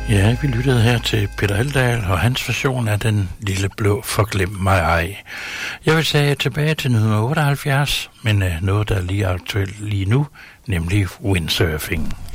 Ja, vi lyttede her til Peter Eldal og hans version af Den Lille Blå Forglem mig ej. Jeg vil sige tilbage til 1978, men noget, der er lige aktuelt lige nu, nemlig windsurfing.